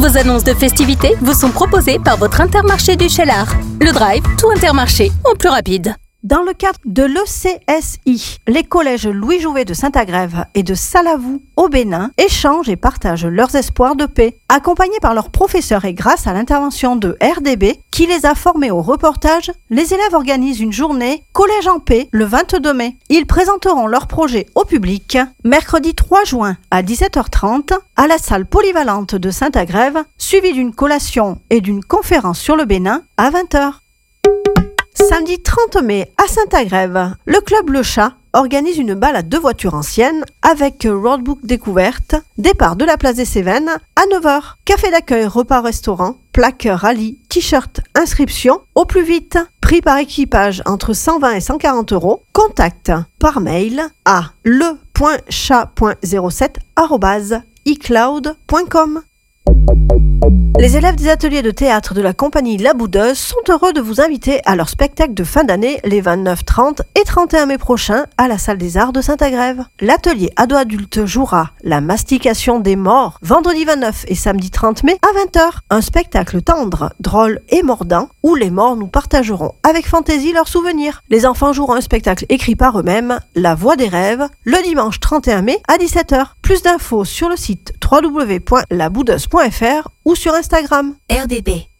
Vos annonces de festivités vous sont proposées par votre Intermarché du Cheylard. Le Drive, tout Intermarché, en plus rapide. Dans le cadre de l'ECSI, les collèges Louis Jouvet de Saint-Agrève et de Salavou au Bénin échangent et partagent leurs espoirs de paix. Accompagnés par leurs professeurs et grâce à l'intervention de RDB, qui les a formés au reportage, les élèves organisent une journée Collège en paix le 22 mai. Ils présenteront leur projet au public mercredi 3 juin à 17h30 à la salle polyvalente de Saint-Agrève, suivie d'une collation et d'une conférence sur le Bénin à 20h. Samedi 30 mai, à Saint-Agrève, le club Le Chat organise une balade de voitures anciennes avec roadbook découverte, départ de la place des Cévennes à 9h. Café d'accueil, repas-restaurant, plaque rallye, t-shirt, inscription, au plus vite. Prix par équipage entre 120 et 140 euros. Contact par mail à le.chat.07@icloud.com. Les élèves des ateliers de théâtre de la compagnie La Boudeuse sont heureux de vous inviter à leur spectacle de fin d'année les 29, 30 et 31 mai prochains à la salle des Arts de Saint-Agrève. L'atelier ado-adulte jouera La mastication des morts vendredi 29 et samedi 30 mai à 20h. Un spectacle tendre, drôle et mordant où les morts nous partageront avec fantaisie leurs souvenirs. Les enfants joueront un spectacle écrit par eux-mêmes, La Voix des rêves, le dimanche 31 mai à 17h. Plus d'infos sur le site www.laboudeuse.fr ou sur Instagram. RDB.